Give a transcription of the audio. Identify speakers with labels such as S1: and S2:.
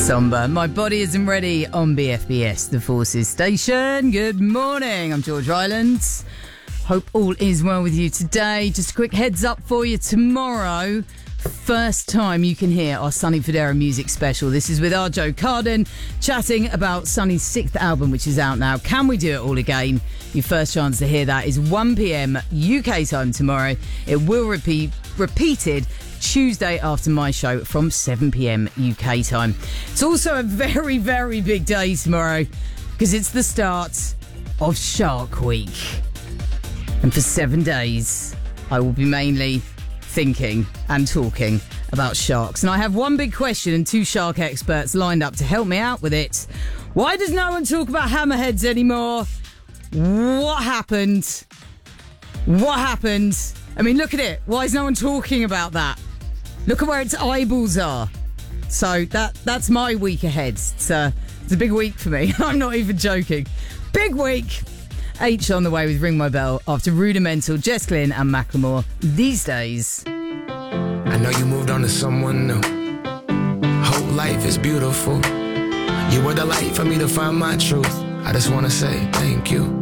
S1: Somber. My body isn't ready on BFBS, the Forces station. Good morning. I'm George Rylands. Hope all is well with you today. Just a quick heads up for you. Tomorrow, first time you can hear our Sonny Fodera music special. This is with our Joe Carden chatting about Sonny's 6th album, which is out now. Can we do it all again? Your first chance to hear that is 1 p.m. UK time tomorrow. It will be repeated Tuesday after my show from 7 p.m. UK time. It's also a very, very big day tomorrow because it's the start of Shark Week. And for 7 days, I will be mainly thinking and talking about sharks. And I have one big question and two shark experts lined up to help me out with it. Why does no one talk about hammerheads anymore? What happened? What happened? I mean, look at it. Why is no one talking about that? Look at where its eyeballs are. So that's my week ahead. It's a big week for me. I'm not even joking. Big week. H on the way with Ring My Bell after Rudimental, Jess Glynn and Macklemore. These days.
S2: I know you moved on to someone new. Whole life is beautiful. You were the light for me to find my truth. I just want to say thank you.